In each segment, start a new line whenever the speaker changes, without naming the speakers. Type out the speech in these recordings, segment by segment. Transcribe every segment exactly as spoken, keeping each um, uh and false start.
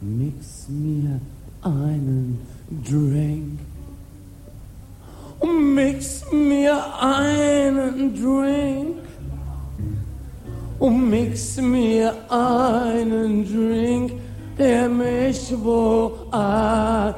Mix mir einen Drink. Mix mir einen Drink. Mix mir einen Drink, der mich wo an.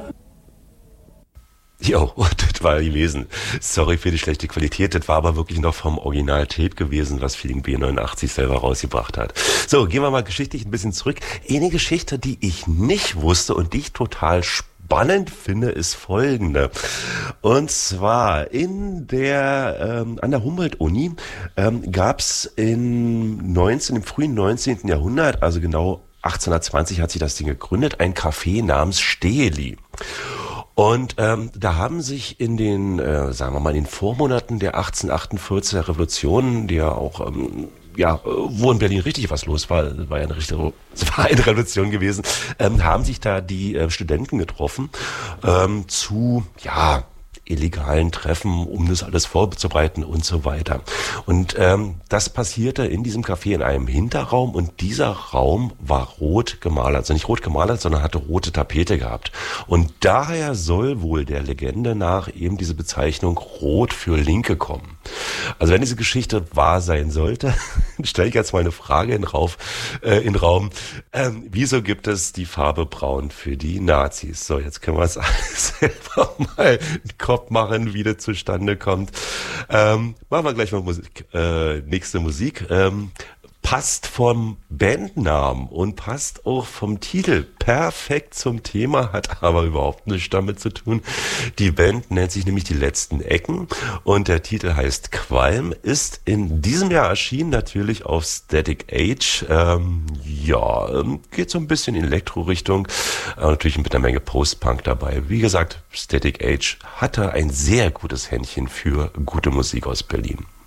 Jo, das war gewesen. Sorry für die schlechte Qualität, das war aber wirklich noch vom Original-Tape gewesen, was Feeling B neunundachtzig selber rausgebracht hat. So, gehen wir mal geschichtlich ein bisschen zurück. Eine Geschichte, die ich nicht wusste und die ich total spannend finde, ist folgende. Und zwar in der ähm, an der Humboldt-Uni ähm, gab es in neunzehn, im frühen neunzehnten Jahrhundert, also genau achtzehnhundertzwanzig hat sich das Ding gegründet, ein Café namens Stehli. Und ähm, da haben sich in den, äh, sagen wir mal, in den Vormonaten der achtzehnhundertachtundvierziger Revolution, die ja auch, ähm, ja, wo in Berlin richtig was los war, war ja eine richtige, es war eine Revolution gewesen, ähm, haben sich da die äh, Studenten getroffen ähm, zu, ja, illegalen Treffen, um das alles vorzubereiten und so weiter. Und ähm, das passierte in diesem Café in einem Hinterraum und dieser Raum war rot gemalert. Also nicht rot gemalert, sondern hatte rote Tapete gehabt. Und daher soll wohl der Legende nach eben diese Bezeichnung Rot für Linke kommen. Also wenn diese Geschichte wahr sein sollte, stelle ich jetzt mal eine Frage in, Rauf, äh, in den Raum. Ähm, wieso gibt es die Farbe Braun für die Nazis? So, jetzt können wir es alles selber mal in Kopf machen, wie das zustande kommt. Ähm, machen wir gleich mal Musik. Äh, nächste Musik. Ähm, passt vom Bandnamen und passt auch vom Titel perfekt zum Thema, hat aber überhaupt nichts damit zu tun. Die Band nennt sich nämlich Die letzten Ecken und der Titel heißt Qualm, ist in diesem Jahr erschienen, natürlich auf Static Age. Ähm, ja, geht so ein bisschen in Elektro-Richtung, aber natürlich mit einer Menge Post-Punk dabei. Wie gesagt, Static Age hatte ein sehr gutes Händchen für gute Musik aus Berlin.